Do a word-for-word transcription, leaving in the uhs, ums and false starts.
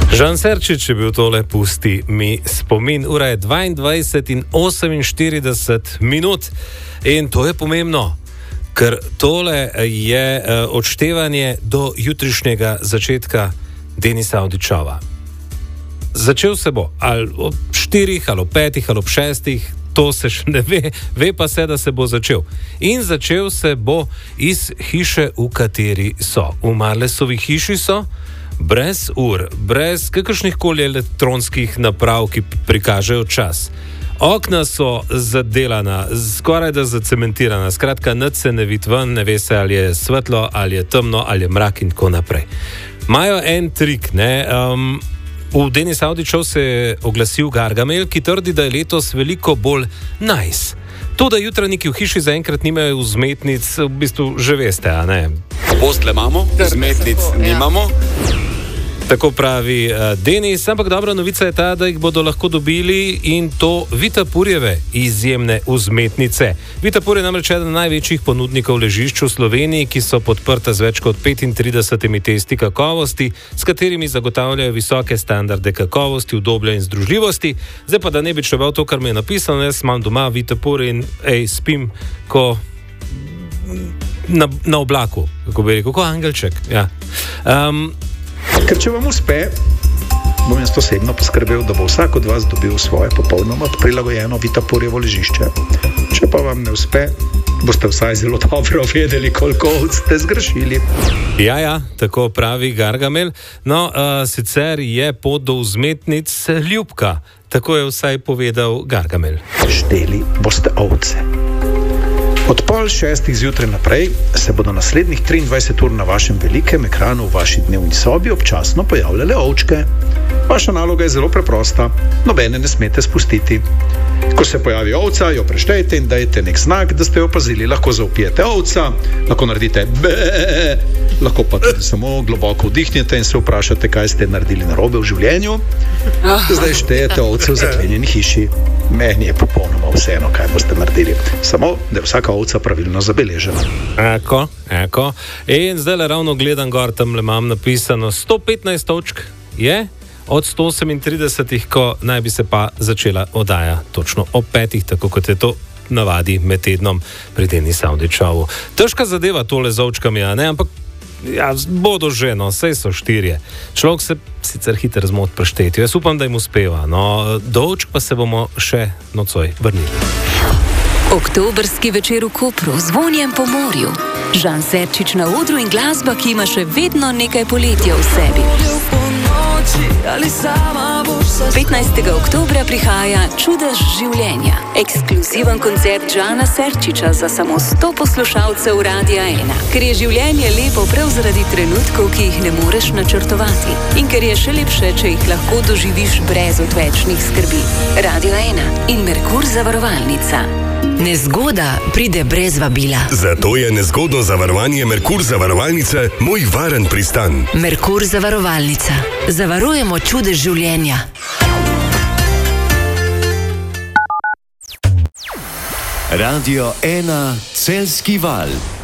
Žan Serčič je bil tole, pusti mi spomin. Ura je dvaindvajset in oseminštirideset minut in to je pomembno, ker tole je uh, odštevanje do jutrišnjega začetka Denisa Avdićova. Začel se bo ali ob štirih, ali ob petih, ali ob šestih, to se še ne ve, ve pa se, da se bo začel. In začel se bo iz hiše, v kateri so. V Marlesovi hiši so, brez ur, brez kakršnih koli elektronskih naprav, ki prikažejo čas. Okna so zadelana, skoraj da zacementirana, skratka, nič se ne vidi ven, ne ve se, ali je svetlo, ali je temno, ali je mrak in tako naprej. Imajo en trik, ne, um, v Denis Avdićov se je oglasil Gargamel, ki trdi, da je letos veliko bolj nice. To, da jutranjiki v hiši zaenkrat nimajo vzmetnic, v bistvu že veste, a ne? Postle imamo, vzmetnic nimamo. Tako pravi uh, Denis, ampak dobra novica je ta, da jih bodo lahko dobili in to Vitapurjeve izjemne vzmetnice. Vitapur je namreč eden največjih ponudnikov ležišč v Sloveniji, ki so podprta z več kot petintridesetimi testi kakovosti, s katerimi zagotavljajo visoke standarde kakovosti, udobja in združljivosti. Zdaj pa, da ne bi čeval to, kar mi je napisano, jaz imam doma Vitapur in ej, spim, ko na, na oblaku, kako bi rekel, kot angelček. Ja. Um, Ker če vam uspe, bom jaz osebno poskrbel, da bo vsak od vas dobil svoje popolnoma prilagojeno Vitapurjevo ležišče. Če pa vam ne uspe, boste vsaj zelo dobro vedeli, koliko ste zgrešili. Ja, ja, tako pravi Gargamel. No, uh, sicer je pot do vzmetnic ljubka, tako je vsaj povedal Gargamel. Šteli boste ovce. Od pol šestih zjutraj naprej se bodo naslednjih triindvajset ur na vašem velikem ekranu v vaši dnevni sobi občasno pojavljale ovčke. Vaša naloga je zelo preprosta, nobene ne smete spustiti. Ko se pojavi ovca, jo preštejte in dajte nek znak, da ste jo opazili. Lahko zaupijete ovca, lahko naredite be, lahko pa tudi samo globoko vdihnete in se vprašate, kaj ste naredili narobe v življenju. Zdaj štejete ovce v zaklenjeni hiši. Meni je popolnoma vseeno, kaj boste naredili. Samo, da je vsaka ovca pravilno zabeležena. Eko, eko. In zdaj le ravno gledam gor, tam le imam napisano sto petnajst točk je od sto osemintridesetih, ko naj bi se pa začela oddaja točno ob petih, tako kot je to navadi med tednom pri Denis Avdićovu. Težka zadeva tole z ovčkami, a ne, ampak ja, bodo že, no, sej so štirje. Človek se sicer hitro zmot preštetju. Jaz upam, da jim uspeva. No, do ovčk pa se bomo še nocoj vrnili. Oktobrski večer v Kopru z vonjem po morju. Žan Serčič na odru in glasba, ki ima še vedno nekaj poletja v sebi. petnajstega oktobra prihaja Čudež življenja. Ekskluziven koncert Žana Serčiča za samo sto poslušalcev Radia ena. Ker je življenje lepo prav zaradi trenutkov, ki jih ne moreš načrtovati. In ker je še lepše, če jih lahko doživiš brez odvečnih skrbi. Radio ena in Merkur zavarovalnica. Nezgoda pride brez vabila. Zato je nezgodno zavarovanje Merkur zavarovalnice moj varen pristan. Merkur zavarovalnica. Zavarujemo čudež življenja. Radio ena Celjski val.